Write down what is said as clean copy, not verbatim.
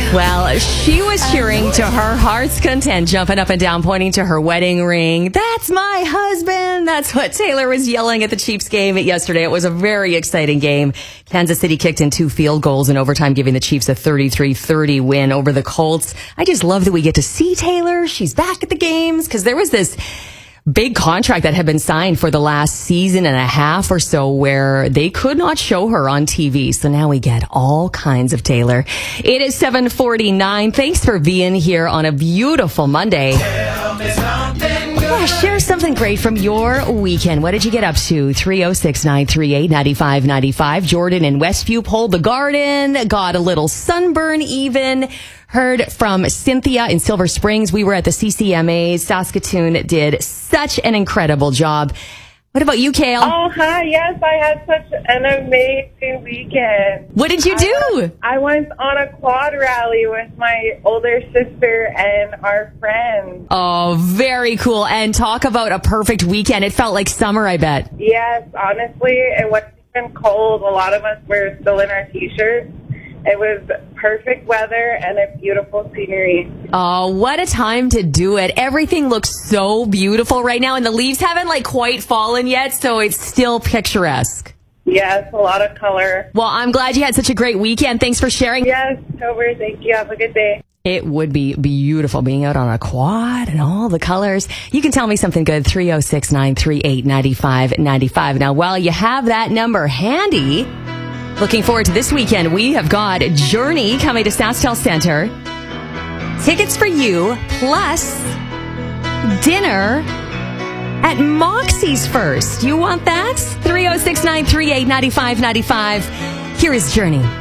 Well, she was cheering to her heart's content, jumping up and down, pointing to her wedding ring. That's my husband. That's what Taylor was yelling at the Chiefs game yesterday. It was a very exciting game. Kansas City kicked in 2 field goals in overtime, giving the Chiefs a 33-30 win over the Colts. I just love that we get to see Taylor. She's back at the games because there was this big contract that had been signed for the last season and a half or so where they could not show her on TV. So now we get all kinds of Taylor. It is 7:49. Thanks for being here on a beautiful Monday. Yeah, share something great from your weekend. What did you get up to? 306-938-9595. Jordan in Westview pulled the garden, got a little sunburn even. Heard from Cynthia in Silver Springs. We were at the CCMA. Saskatoon did such an incredible job. What about you, Kale? Oh, hi. Yes, I had such an amazing weekend. What did you do? I went on a quad rally with my older sister and our friends. Oh, very cool. And talk about a perfect weekend. It felt like summer, I bet. Yes, honestly, it wasn't even cold. A lot of us were still in our T-shirts. It was perfect weather and a beautiful scenery. Oh, what a time to do it. Everything looks so beautiful right now, and the leaves haven't quite fallen yet, so it's still picturesque. Yes, a lot of color. Well, I'm glad you had such a great weekend. Thanks for sharing. Yes, Tober, thank you. Have a good day. It would be beautiful being out on a quad and all the colors. You can tell me something good, 306-938-9595. Now, while you have that number handy, looking forward to this weekend, we have got Journey coming to SaskTel Center. Tickets for you, plus dinner at Moxie's first. You want that? 306-938-9595. Here is Journey.